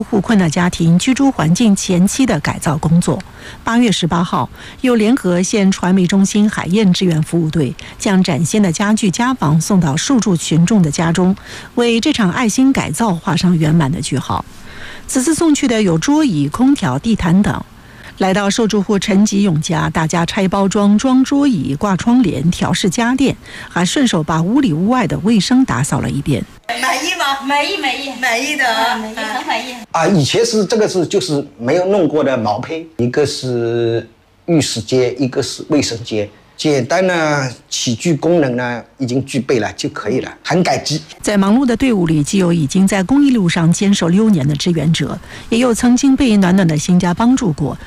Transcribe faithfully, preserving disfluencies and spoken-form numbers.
户困难家庭居住环境前期的改造工作。八月十八号，由联合县传媒中心海燕志愿服务队将崭新的家具家房送到受助群众的家中，为这场爱心改造画上圆满的句号。此次送去的有桌椅、空调、地毯等。来到受助户陈吉永家，大家拆包装、装桌椅、挂窗帘、调试家电，还顺手把屋里屋外的卫生打扫了一遍。 满意吗？ 满意，满意， 满意的， 啊、满意，很满意。 啊，以前是这个是就是没有弄过的毛坯，一个是浴室间，一个是卫生间。简单的起居功能呢，已经具备了就可以了，很感激。 在忙碌的队伍里，既有已经在公益路上坚守六年的志愿者，也有曾经被暖暖的新家帮助过，